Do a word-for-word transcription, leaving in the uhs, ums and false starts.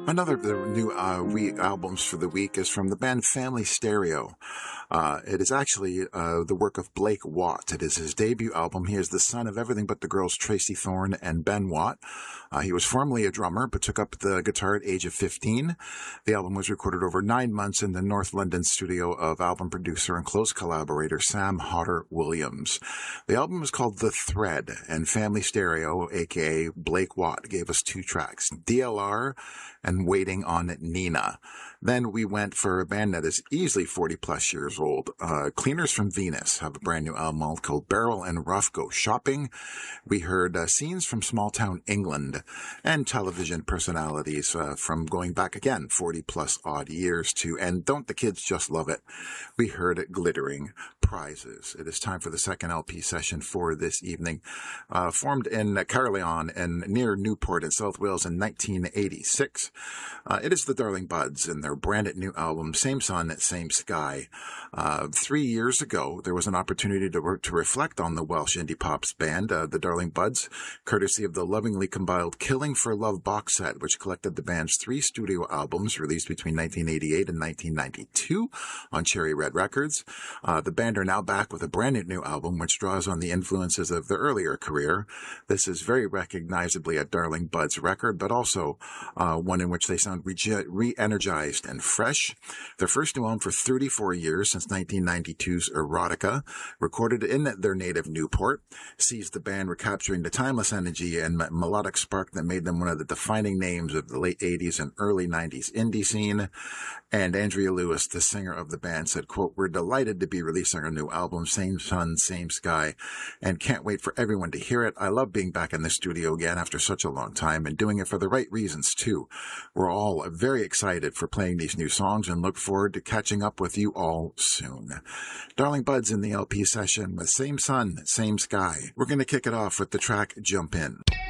Another of the new uh, we albums for the week is from the band Family Stereo. Uh, it is actually uh, the work of Blake Watt. It is his debut album. He is the son of Everything But the Girls, Tracy Thorn and Ben Watt. Uh, he was formerly a drummer, but took up the guitar at age of fifteen. The album was recorded over nine months in the North London studio of album producer and close collaborator Sam Hodder Williams. The album is called The Thread, and Family Stereo, aka Blake Watt, gave us two tracks, D L R and Waiting on Nina. Then we went for a band that is easily forty plus years old. Uh, Cleaners from Venus have a brand new album called Beryl and Ruff Go Shopping. We heard uh, scenes from small town England and television personalities uh, from going back again forty plus odd years to And Don't the Kids Just Love It? We heard Glittering Prizes. It is time for the second L P session for this evening. Uh, formed in Caerleon and near Newport in South Wales in nineteen eighty-six. Uh, it is the Darling Buds and their brand new album, Same Sun, Same Sky. Uh, three years ago, there was an opportunity to work, to reflect on the Welsh indie pops band, uh, the Darling Buds, courtesy of the lovingly compiled Killing for Love box set, which collected the band's three studio albums released between nineteen eighty-eight and nineteen ninety-two on Cherry Red Records. Uh, the band are now back with a brand new album, which draws on the influences of their earlier career. This is very recognizably a Darling Buds record, but also uh, one in which they sound re- re-energized and fresh. Their first new album for thirty-four years, since nineteen ninety-two's Erotica, recorded in their native Newport, sees the band recapturing the timeless energy and melodic spark that made them one of the defining names of the late eighties and early nineties indie scene. And Andrea Lewis, the singer of the band, said, quote, "We're delighted to be releasing our new album, Same Sun, Same Sky, and can't wait for everyone to hear it. I love being back in the studio again after such a long time and doing it for the right reasons, too. We're all very excited for playing these new songs and look forward to catching up with you all soon." Darling Buds in the L P session with Same Sun, Same Sky. We're going to kick it off with the track Jump In.